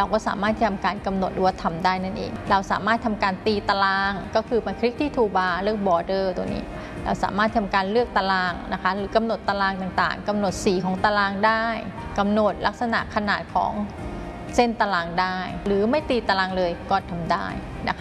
เราก็สามารถทำการกำหนดหรือว่าทำได้นั่นเองเราสามารถทำการตีตารางก็คือมาคลิกที่ Toolbar เลือก Border ตัวนี้เราสามารถทำการเลือกตารางนะคะหรือกำหนดตารางต่างๆกำหนดสีของตารางได้กำหนดลักษณะขนาดของเส้นตารางได้หรือไม่ตีตารางเลยก็ทำได้นะคะ